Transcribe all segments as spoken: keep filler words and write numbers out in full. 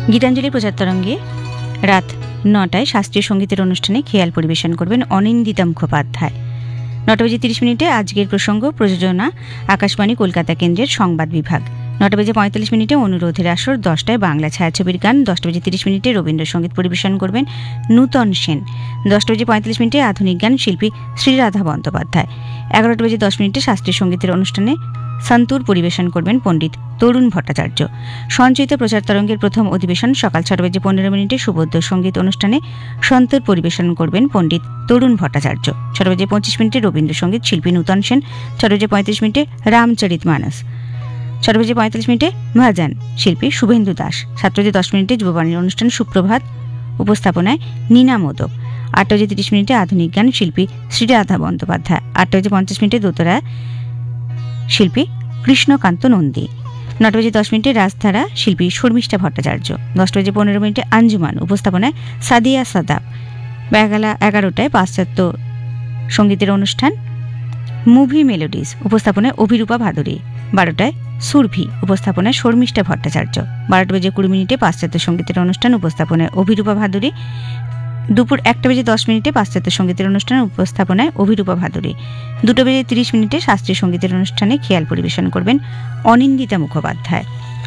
গীতাঞ্জলি প্রচার তরঙ্গে রাত নটায় শাস্ত্রীয় সঙ্গীতের অনুষ্ঠানে খেয়াল পরিবেশন করবেন অনিন্দিতা মুখোপাধ্যায়। নটা বেজে তিরিশ মিনিটে আজকের প্রসঙ্গ, প্রযোজনা আকাশবাণী কলকাতা কেন্দ্রের সংবাদ বিভাগ। নটা বেজে পঁয়তাল্লিশ মিনিটে অনুরোধের আসর, দশটায় বাংলা ছায়াছবির গান, দশটা বেজে তিরিশ মিনিটে রবীন্দ্রসঙ্গীত পরিবেশন করবেন নূতন সেন। দশটা বেজে পঁয়তাল্লিশ মিনিটে আধুনিক গান, শিল্পী শ্রীরাধা বন্দ্যোপাধ্যায়। এগারোটা বেজে দশ মিনিটে শাস্ত্রীয় সঙ্গীতের অনুষ্ঠানে সন্তুর পরিবেশন করবেন পণ্ডিত তরুণ ভট্টাচার্য। সঞ্চিত প্রচার তরঙ্গের প্রথম অধিবেশন সকাল ছটা বেজে পনেরো মিনিটে সুবোধ্য সঙ্গীত অনুষ্ঠানে সন্তুর পরিবেশন করবেন পণ্ডিত তরুণ ভট্টাচার্য। ছটা বেজে পঁচিশ মিনিটে রবীন্দ্রসঙ্গীত, শিল্পী নূতন সেন। ছটা বেজে পঁয়ত্রিশ মিনিটে রামচরিত মানস। ছটা বেজে পঁয়তাল্লিশ মিনিটে ভাজান, শিল্পী শুভেন্দু দাস। সাতটা বেজে দশ মিনিটে যুববাণীর অনুষ্ঠান সুপ্রভাত, উপস্থাপনায় নীনা মোদক। আটটা বেজে তিরিশ মিনিটে আধুনিক গান, শিল্পী শ্রীরাধা বন্দ্যোপাধ্যায়। আটটা বেজে পঞ্চাশ মিনিটে দোতরা, শিল্পী কৃষ্ণকান্ত নন্দী। নটা বেজে দশ মিনিটে রাজধারা, শিল্পী শর্মিষ্ঠা ভট্টাচার্য। দশটা বেজে পনেরো মিনিটে আঞ্জুমান, উপস্থাপনায় সাদিয়া সাদাব। বেলা এগারোটায় পাশ্চাত্য সঙ্গীতের অনুষ্ঠান মুভি মেলোডিজ, উপস্থাপনায় অভিরূপা ভাদুরী। বারোটায় সুরভি, উপস্থাপনায় শর্মিষ্ঠা ভট্টাচার্য। বারোটা বেজে কুড়ি মিনিটে পাশ্চাত্য সঙ্গীতের অনুষ্ঠান, উপস্থাপনায় অভিরূপা ভাদুরী। দুপুর একটা বেজে দশ মিনিটে পাশ্চাত্য সঙ্গীতের অনুষ্ঠান, উপস্থাপনায় অভিরূপা ভাদুরী। দুটো বেজে তিরিশ মিনিটে শাস্ত্রীয় সঙ্গীতের অনুষ্ঠানে খেয়াল পরিবেশন করবেন অনিন্দিতা মুখোপাধ্যায়।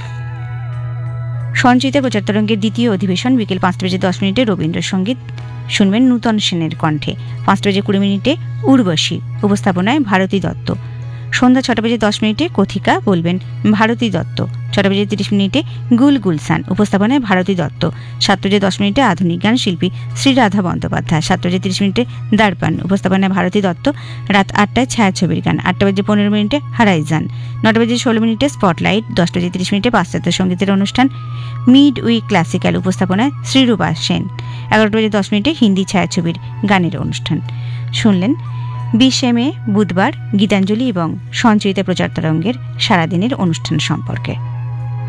সঞ্চিত প্রচার তরঙ্গের দ্বিতীয় অধিবেশন বিকেল পাঁচটা বেজে দশ মিনিটে রবীন্দ্রসঙ্গীত শুনবেন নূতন সেনের কণ্ঠে। পাঁচটা বেজে কুড়ি মিনিটে উর্বশী, উপস্থাপনায় ভারতী দত্ত। সন্ধ্যা ছটা বেজে দশ মিনিটে কথিকা বলবেন ভারতী দত্ত। ছটা বেজে তিরিশ মিনিটে গুল গুলসান, উপস্থাপনায় ভারতী দত্ত। সাতটা বেজে দশ মিনিটে আধুনিক গান, শিল্পী শ্রীরাধা বন্দ্যোপাধ্যায়। সাতটা বেজে তিরিশ মিনিটে দর্পণ, উপস্থাপনায় ভারতী দত্ত। রাত আটটায় ছায়াছবির গান। আটটা বেজে পনেরো মিনিটে হারাইজান। নটা বেজে ষোলো মিনিটে স্পটলাইট। দশটা বেজে তিরিশ মিনিটে পাশ্চাত্য সঙ্গীতের অনুষ্ঠান মিড উইক ক্লাসিক্যাল, উপস্থাপনায় শ্রীরূপা সেন। এগারোটা বেজে দশ মিনিটে হিন্দি ছায়াছবির গানের অনুষ্ঠান। শুনলেন বিশে মে বুধবার গীতাঞ্জলি এবং সঞ্চয়িতা প্রচার তরঙ্গের সারাদিনের অনুষ্ঠান সম্পর্কে।